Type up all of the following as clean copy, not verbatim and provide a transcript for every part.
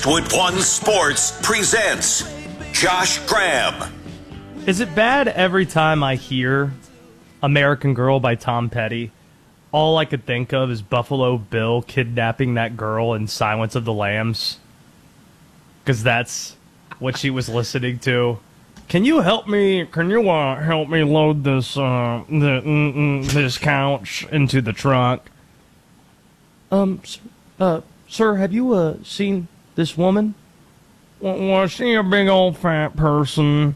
Westwood One Sports presents Josh Graham. Is it bad every time I hear American Girl by Tom Petty? All I could think of is Buffalo Bill kidnapping that girl in Silence of the Lambs. Because that's what she was listening to. Can you help me? Can you help me load this this couch into the trunk? Sir, have you seen this woman? Was she a big old fat person?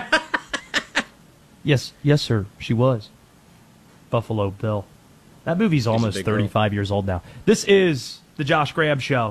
Yes, sir, she was. Buffalo Bill. That movie's almost 35 years old now. This is the Josh Graham Show,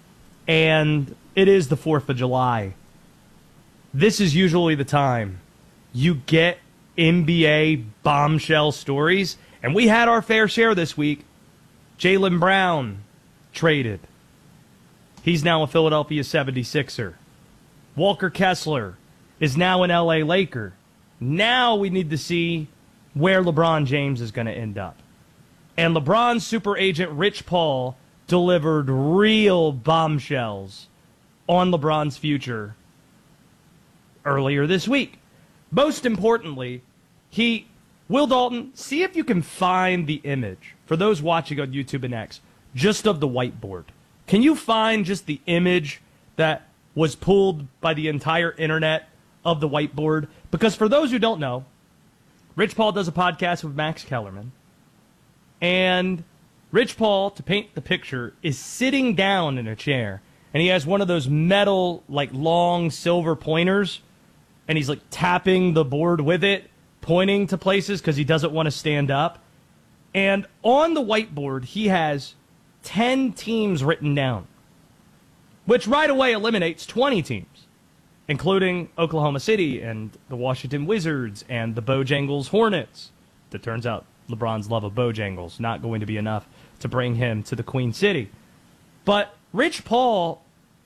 and it is the 4th of July. This is usually the time you get NBA bombshell stories, and we had our fair share this week. Jaylen Brown traded. He's now a Philadelphia 76er. Walker Kessler is now an LA Laker. Now we need to see where LeBron James is going to end up. And LeBron's super agent Rich Paul delivered real bombshells on LeBron's future earlier this week. Most importantly, Will Dalton, see if you can find the image, for those watching on YouTube and X, just of the whiteboard. Can you find just the image that was pulled by the entire internet of the whiteboard? Because for those who don't know, Rich Paul does a podcast with Max Kellerman. And Rich Paul, to paint the picture, is sitting down in a chair. And he has one of those metal, long silver pointers. And he's tapping the board with it, pointing to places because he doesn't want to stand up. And on the whiteboard, he has 10 teams written down, which right away eliminates 20 teams, including Oklahoma City and the Washington Wizards and the Bojangles Hornets. It turns out LeBron's love of Bojangles not going to be enough to bring him to the Queen City. But Rich Paul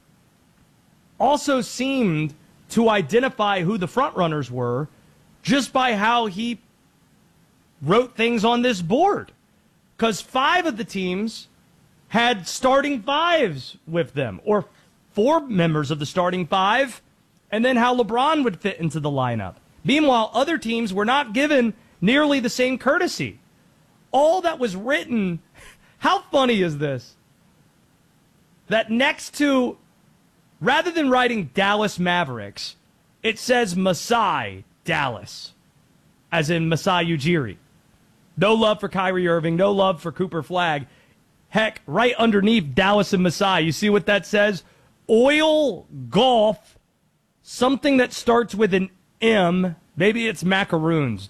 also seemed to identify who the frontrunners were just by how he wrote things on this board. Because 5 of the teams had starting 5s with them, or 4 members of the starting 5, and then how LeBron would fit into the lineup. Meanwhile, other teams were not given nearly the same courtesy. All that was written, how funny is this? That next to, rather than writing Dallas Mavericks, it says Masai Dallas, as in Masai Ujiri. No love for Kyrie Irving, no love for Cooper Flagg. Heck, right underneath Dallas and Masai, you see what that says? Oil Golf, something that starts with an M. Maybe it's macaroons.